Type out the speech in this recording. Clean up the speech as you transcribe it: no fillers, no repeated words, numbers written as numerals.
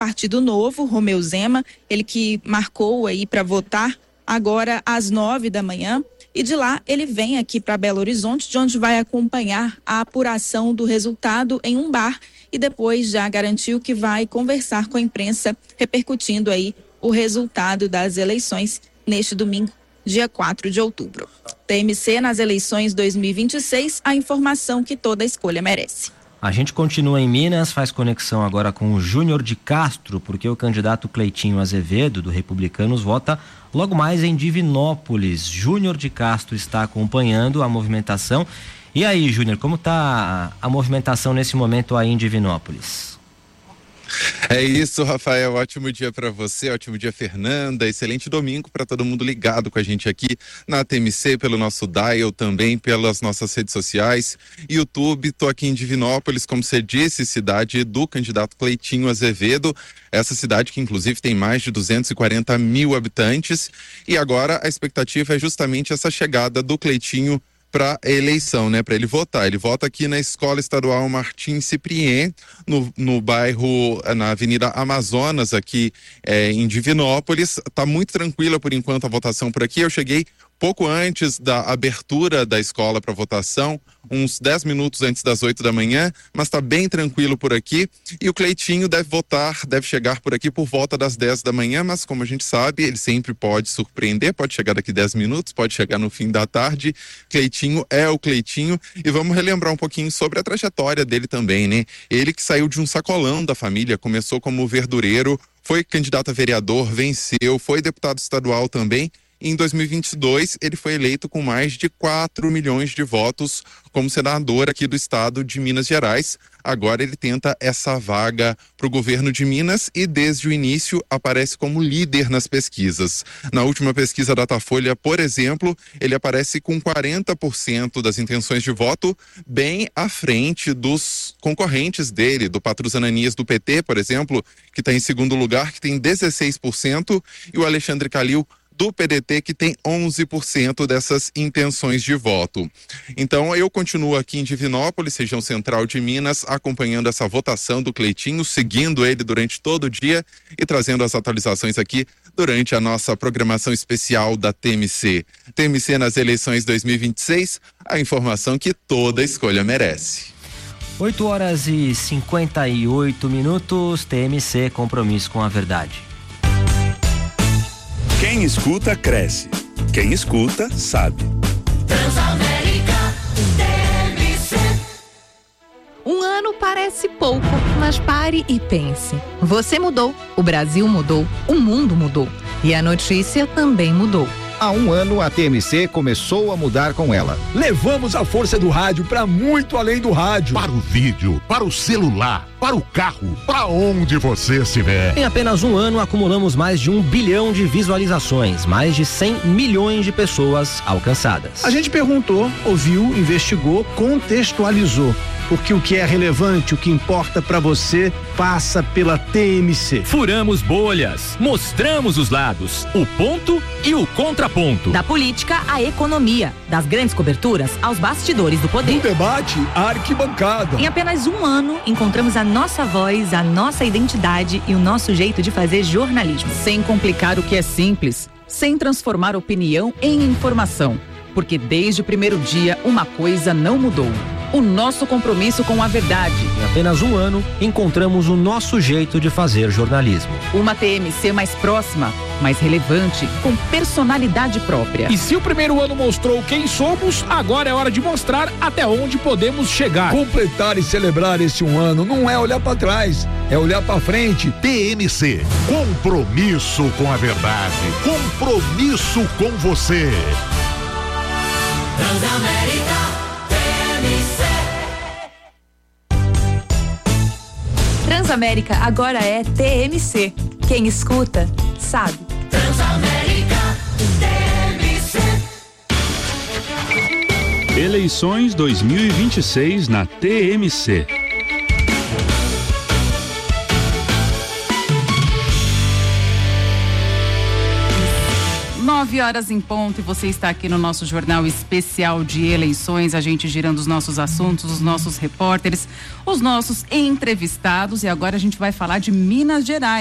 Partido Novo, Romeu Zema, ele que marcou aí para votar agora às 9 da manhã. E de lá ele vem aqui para Belo Horizonte, de onde vai acompanhar a apuração do resultado em um bar e depois já garantiu que vai conversar com a imprensa, repercutindo aí o resultado das eleições neste domingo, dia 4 de outubro. TMC nas eleições 2026, a informação que toda escolha merece. A gente continua em Minas, faz conexão agora com o Júnior de Castro, porque o candidato Cleitinho Azevedo, do Republicanos, vota logo mais em Divinópolis. Júnior de Castro está acompanhando a movimentação. E aí, Júnior, como está a movimentação nesse momento aí em Divinópolis? É isso, Rafael, ótimo dia para você, ótimo dia, Fernanda, excelente domingo para todo mundo ligado com a gente aqui na TMC, pelo nosso dial, também pelas nossas redes sociais, YouTube. Tô aqui em Divinópolis, como você disse, cidade do candidato Cleitinho Azevedo, essa cidade que inclusive tem mais de 240 mil habitantes, e agora a expectativa é justamente essa chegada do Cleitinho para a eleição, né? Para ele votar. Ele vota aqui na Escola Estadual Martim Ciprien, no bairro, na Avenida Amazonas, aqui em Divinópolis. Tá muito tranquila por enquanto a votação por aqui. Eu cheguei pouco antes da abertura da escola para votação, uns 10 minutos antes das 8 da manhã, mas está bem tranquilo por aqui. E o Cleitinho deve chegar por aqui por volta das 10 da manhã, mas como a gente sabe, ele sempre pode surpreender, pode chegar daqui 10 minutos, pode chegar no fim da tarde. Cleitinho é o Cleitinho, e vamos relembrar um pouquinho sobre a trajetória dele também, né? Ele que saiu de um sacolão da família, começou como verdureiro, foi candidato a vereador, venceu, foi deputado estadual também. Em 2022, ele foi eleito com mais de 4 milhões de votos como senador aqui do estado de Minas Gerais. Agora ele tenta essa vaga para o governo de Minas e desde o início aparece como líder nas pesquisas. Na última pesquisa Datafolha, por exemplo, ele aparece com 40% das intenções de voto, bem à frente dos concorrentes dele, do Patrus Ananias do PT, por exemplo, que está em segundo lugar, que tem 16%, e o Alexandre Calil do PDT, que tem 11% dessas intenções de voto. Então, eu continuo aqui em Divinópolis, região central de Minas, acompanhando essa votação do Cleitinho, seguindo ele durante todo o dia e trazendo as atualizações aqui durante a nossa programação especial da TMC. TMC nas eleições 2026, a informação que toda escolha merece. 8h58, TMC, compromisso com a verdade. Quem escuta, cresce. Quem escuta, sabe. Transamérica, TMC. Um ano parece pouco, mas pare e pense. Você mudou, o Brasil mudou, o mundo mudou. E a notícia também mudou. Há um ano, a TMC começou a mudar com ela. Levamos a força do rádio para muito além do rádio. Para o vídeo, para o celular, para o carro, para onde você estiver. Em apenas um ano, acumulamos mais de 1 bilhão de visualizações, mais de 100 milhões de pessoas alcançadas. A gente perguntou, ouviu, investigou, contextualizou. Porque o que é relevante, o que importa para você, passa pela TMC. Furamos bolhas, mostramos os lados, o ponto e o contraponto. Da política à economia, das grandes coberturas aos bastidores do poder. Do debate à arquibancada. Em apenas um ano, encontramos a nossa voz, a nossa identidade e o nosso jeito de fazer jornalismo. Sem complicar o que é simples, sem transformar opinião em informação. Porque desde o primeiro dia, uma coisa não mudou. O nosso compromisso com a verdade. Em apenas um ano, encontramos o nosso jeito de fazer jornalismo. Uma TMC mais próxima, mais relevante, com personalidade própria. E se o primeiro ano mostrou quem somos, agora é hora de mostrar até onde podemos chegar. Completar e celebrar esse um ano não é olhar para trás, é olhar para frente. TMC, compromisso com a verdade, compromisso com você. Transamérica. Transamérica agora é TMC. Quem escuta, sabe. Transamérica, TMC. Eleições 2026 na TMC. 9h em ponto e você está aqui no nosso Jornal Especial de Eleições, a gente girando os nossos assuntos, os nossos repórteres, os nossos entrevistados, e agora a gente vai falar de Minas Gerais.